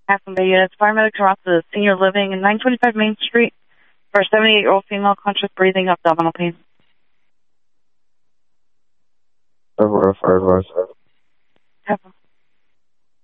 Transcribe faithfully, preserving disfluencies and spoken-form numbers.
Half Bay units. Paramedics are off to the senior living in nine twenty-five Main Street for a seventy-eight-year-old female, conscious breathing, abdominal pain. Over fire advice. Half